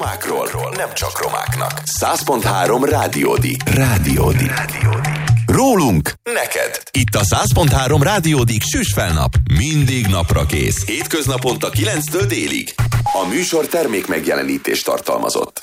Romákról, nem csak romáknak. 100.3 Rádiódi. Rólunk neked. Itt a 100.3 Rádiódik Süsfelnap. Mindig napra kész. Hétköznaponta 9-től délig. A műsor termék megjelenítést tartalmazott.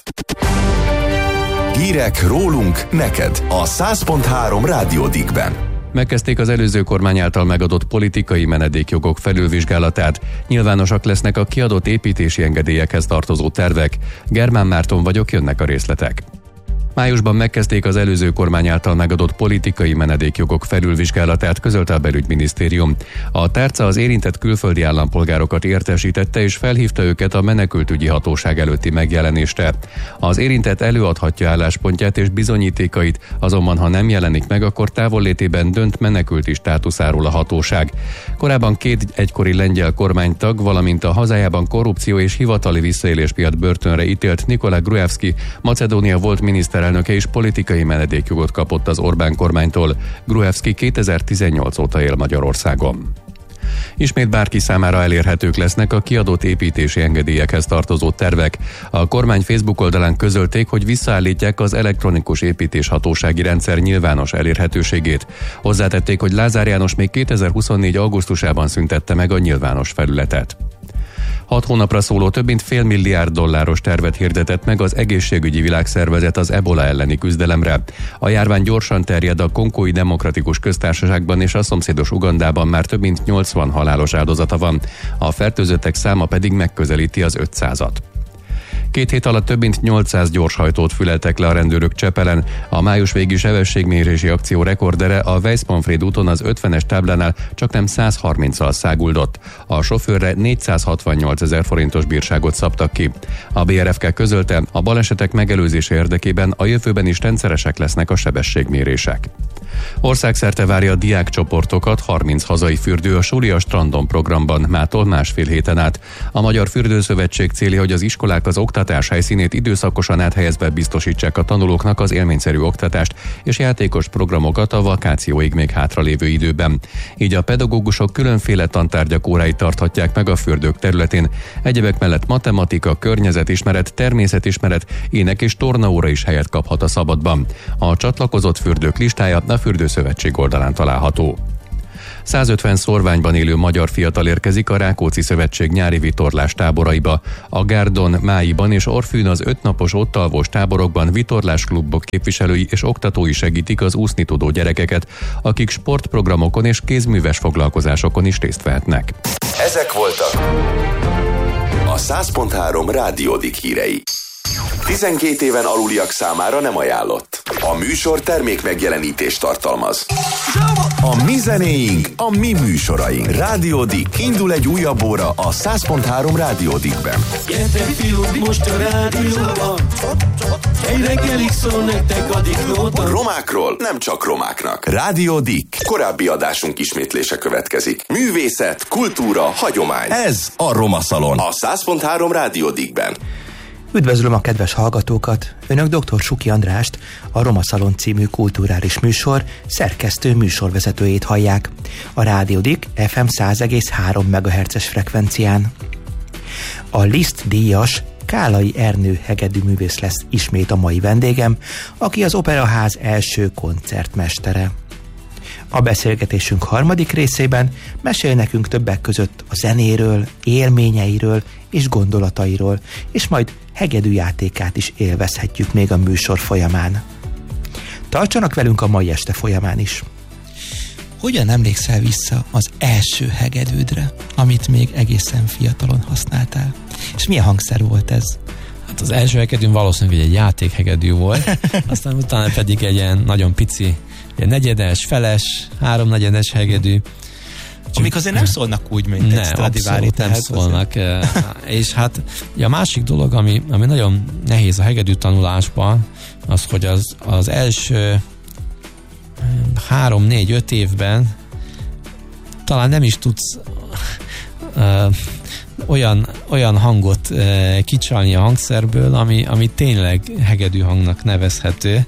Hírek rólunk neked a 100.3 Rádiódikben. Megkezdték az előző kormány által megadott politikai menedékjogok felülvizsgálatát. Nyilvánosak lesznek a kiadott építési engedélyekhez tartozó tervek. Germán Márton vagyok, jönnek a részletek. Májusban megkezdték az előző kormány által megadott politikai menedékjogok felülvizsgálatát, közölte a belügyminisztérium. A tárca az érintett külföldi állampolgárokat értesítette és felhívta őket a menekültügyi hatóság előtti megjelenésre. Az érintett előadhatja álláspontját és bizonyítékait, azonban ha nem jelenik meg, akkor távollétében dönt menekülti státuszáról a hatóság. Korábban 2 egykori lengyel kormánytag, valamint a hazájában korrupció és hivatali visszaélés miatt börtönre ítélt Nikola Gruevski, Macedónia volt miniszterelnöke és politikai menedékjogot kapott az Orbán kormánytól. Gruevski 2018 óta él Magyarországon. Ismét bárki számára elérhetők lesznek a kiadott építési engedélyekhez tartozó tervek. A kormány Facebook oldalán közölték, hogy visszaállítják az elektronikus építéshatósági rendszer nyilvános elérhetőségét. Hozzátették, hogy Lázár János még 2024. augusztusában szüntette meg a nyilvános felületet. 6 hónapra szóló több mint $500 milliárd tervet hirdetett meg az Egészségügyi Világszervezet az ebola elleni küzdelemre. A járvány gyorsan terjed a Kongói Demokratikus Köztársaságban és a szomszédos Ugandában már több mint 80 halálos áldozata van, a fertőzöttek száma pedig megközelíti az 500-at. 2 hét alatt több mint 800 gyorshajtót füleltek le a rendőrök Csepelen. A május végi sebességmérési akció rekordere a Weiss-Manfred úton az 50-es táblánál csaknem 130-al száguldott. A sofőrre 468 000 forintos bírságot szabtak ki. A BRFK közölte, a balesetek megelőzése érdekében a jövőben is rendszeresek lesznek a sebességmérések. Országszerte várja a diákcsoportokat 30 hazai fürdő a Suli a strandon programban mától másfél héten át. A Magyar Fürdőszövetség célja, hogy az iskolák az oktatás helyszínét időszakosan áthelyezve biztosítsák a tanulóknak az élményszerű oktatást és játékos programokat a vakációig még hátralévő időben. Így a pedagógusok különféle tantárgyak óráit tarthatják meg a fürdők területén. Egyebek mellett matematika, környezetismeret, természetismeret, ének és tornaóra is helyet kaphat a szabadban. A csatlakozott fürdők listája a Fürdőszövetség oldalán található. 150 szorványban élő magyar fiatal érkezik a Rákóczi Szövetség nyári vitorlás táboraiba. A Gárdon, Máiban és Orfűn az 5 napos ottalvos táborokban vitorlásklubok képviselői és oktatói segítik az úszni tudó gyerekeket, akik sportprogramokon és kézműves foglalkozásokon is részt vehetnek. Ezek voltak a 100.3 Rádiódik hírei. 12 éven aluliak számára nem ajánlott. A műsor termék megjelenítést tartalmaz. A mi zenéink, a mi műsoraink. Rádiódik, indul egy újabb óra a 100.3 Rádiódikben. Gyertek fiúk, most a rádióban, egy reggelig szól nektek a Diklóban. Romákról, nem csak romáknak. Rádiódik. Korábbi adásunk ismétlése következik. Művészet, kultúra, hagyomány. Ez a Roma Szalon. A 100.3 Rádiódikben. Üdvözlöm a kedves hallgatókat! Önök dr. Suki Andrást, a Roma Szalon című kulturális műsor szerkesztő műsorvezetőjét hallják. A Rádiódik FM 100,3 MHz-es frekvencián. A Liszt díjas Kálai Ernő hegedűművész lesz ismét a mai vendégem, aki az Operaház első koncertmestere. A beszélgetésünk harmadik részében mesél nekünk többek között a zenéről, élményeiről és gondolatairól, és majd hegedűjátékát is élvezhetjük még a műsor folyamán. Tartsanak velünk a mai este folyamán is. Hogyan emlékszel vissza az első hegedűdre, amit még egészen fiatalon használtál? És milyen hangszer volt ez? Hát az első hegedűm valószínűleg egy játékhegedű volt, aztán utána pedig egy ilyen nagyon pici, egy negyedes, feles, 3/4 hegedű. Amik azért nem szólnak úgy, mint egy Stradivari. Nem szólnak. És hát a másik dolog, ami nagyon nehéz a hegedű tanulásban, az, hogy az első 3-4-5 évben talán nem is tudsz olyan hangot kicsalni a hangszerből, ami tényleg hegedű hangnak nevezhető.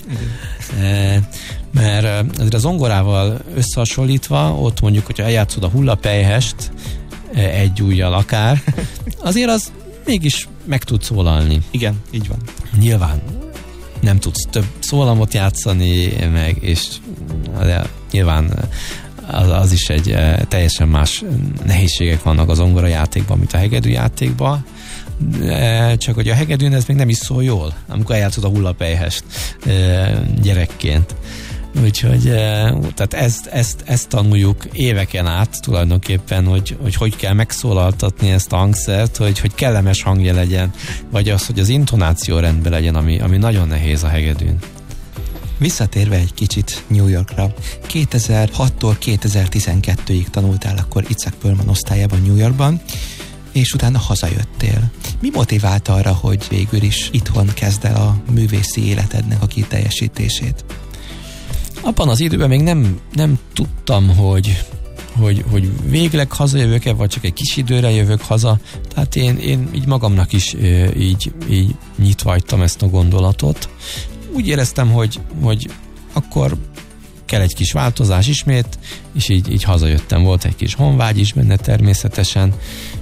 Mert az zongorával összehasonlítva, ott mondjuk, hogyha eljátszod a hullapelyhest egy ujjal akár, azért az mégis meg tudsz szólalni. Igen, így van. Nyilván nem tudsz több szólamot játszani, és nyilván az is egy teljesen más nehézségek vannak az zongora játékban, mint a hegedű játékban. Csak hogy a hegedűn ez még nem is szól jól, amikor eljátszod a hullapelyhest gyerekként. Úgyhogy tehát ezt tanuljuk éveken át tulajdonképpen, hogy kell megszólaltatni ezt a hangszert, hogy kellemes hangja legyen, vagy az, hogy az intonáció rendben legyen, ami nagyon nehéz a hegedűn. Visszatérve egy kicsit New Yorkra, 2006-tól 2012-ig tanultál akkor Itzhak Perlman osztályában New Yorkban, és utána hazajöttél. Mi motivált arra, hogy végül is itthon kezd el a művészi életednek a kiteljesítését? Abban az időben még nem tudtam, hogy végleg hazajövök-e, vagy csak egy kis időre jövök haza. Tehát én így magamnak is így nyitva hagytam ezt a gondolatot. Úgy éreztem, hogy akkor kell egy kis változás ismét, és így hazajöttem. Volt egy kis honvágy is benne természetesen,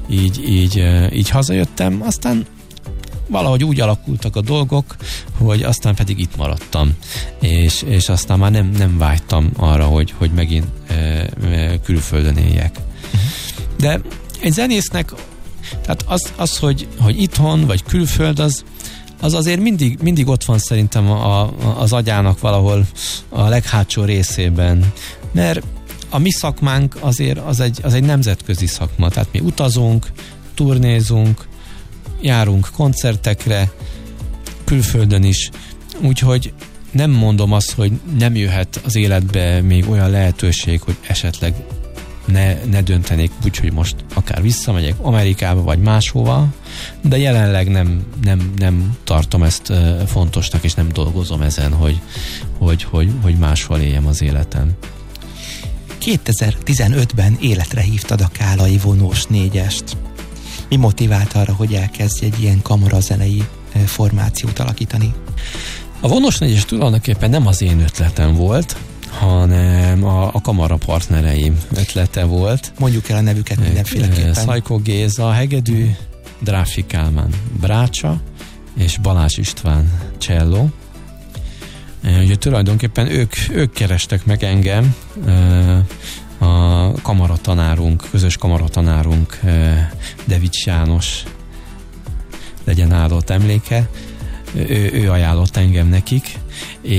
így hazajöttem, aztán valahogy úgy alakultak a dolgok, hogy aztán pedig itt maradtam, és aztán már nem vágytam arra, hogy megint külföldön éljek. De egy zenésznek, tehát az hogy itthon vagy külföld, az azért mindig ott van szerintem az agyának valahol a leghátsó részében, mert a mi szakmánk azért az egy nemzetközi szakma, tehát mi utazunk, turnézunk, járunk koncertekre, külföldön is, úgyhogy nem mondom azt, hogy nem jöhet az életbe még olyan lehetőség, hogy esetleg ne döntenék úgy, hogy most akár visszamegyek Amerikába vagy máshova, de jelenleg nem tartom ezt fontosnak, és nem dolgozom ezen, hogy máshol éljem az életem. 2015-ben életre hívtad a Kálai Vonós 4-est. Mi motivált arra, hogy elkezdj egy ilyen kamarazenei formációt alakítani? A Vonós 4-es tulajdonképpen nem az én ötletem volt, hanem a kamara partnereim ötlete volt. Mondjuk el a nevüket mindenféleképpen. Szajkó Géza, hegedű, Dráfi Kálmán brácsa, és Balázs István cselló. Ugye tulajdonképpen ők kerestek meg engem, a kamaratanárunk, közös kamaratanárunk Devics János, legyen áldott emléke, ő ajánlott engem nekik,